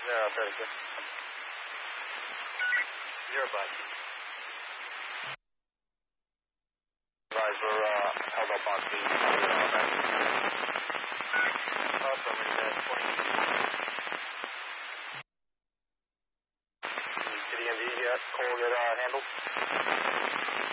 Yeah, 32. 0 5. Guys, we're held up on the affirmative 20. City MD yet? Cole get handled?